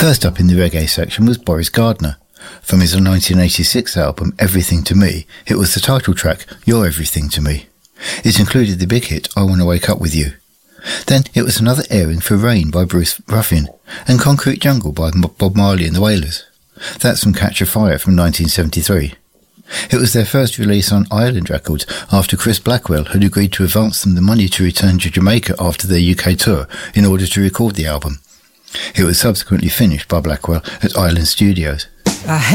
First up in the reggae section was Boris Gardner. From his 1986 album Everything to Me, it was the title track, You're Everything to Me. It included the big hit I Wanna Wake Up With You. Then it was another airing for Rain by Bruce Ruffin and Concrete Jungle by Bob Marley and the Wailers. That's from Catch a Fire from 1973. It was their first release on Island Records after Chris Blackwell had agreed to advance them the money to return to Jamaica after their UK tour in order to record the album. It was subsequently finished by Blackwell at Island Studios.